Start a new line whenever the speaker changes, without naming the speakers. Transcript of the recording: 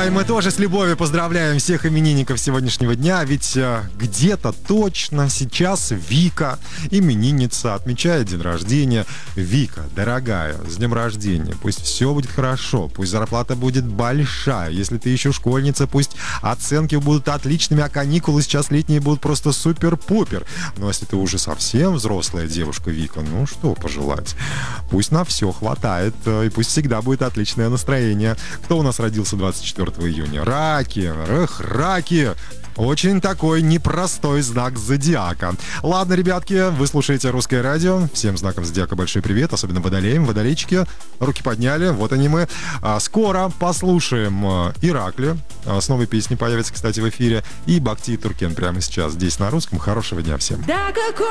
Ой, мы тоже с любовью поздравляем всех именинников сегодняшнего дня, ведь где-то точно сейчас Вика, именинница, отмечает день рождения. Вика, дорогая, с днем рождения, пусть все будет хорошо, пусть зарплата будет большая, если ты еще школьница, пусть оценки будут отличными, а каникулы сейчас летние будут просто супер-пупер. Но если ты уже совсем взрослая девушка, Вика, ну что пожелать? Пусть на все хватает, и пусть всегда будет отличное настроение. Кто у нас родился 24 июня? Раки! Раки! Очень такой непростой знак зодиака. Ладно, ребятки, вы слушаете «Русское радио». Всем знаком зодиака большой привет, особенно водолеям. Водолейчики, руки подняли, вот они мы. Скоро послушаем Иракли. С новой песней появится, кстати, в эфире. И Бахти Туркен прямо сейчас здесь на русском. Хорошего дня всем.
Да какой